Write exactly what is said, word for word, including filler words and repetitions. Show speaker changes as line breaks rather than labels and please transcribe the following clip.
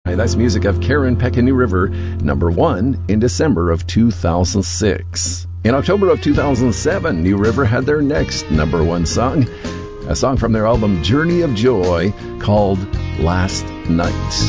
That's music of Karen Peck and New River, number one in December of two thousand six. In October of two thousand seven, New River had their next number one song, a song from their album Journey of Joy called Last Night.